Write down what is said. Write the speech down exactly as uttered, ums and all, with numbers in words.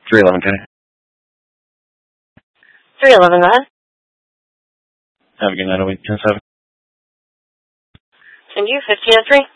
three eleven, Kenny. three eleven, go ahead. Have a good night, ten seven. And you, fifteen oh three.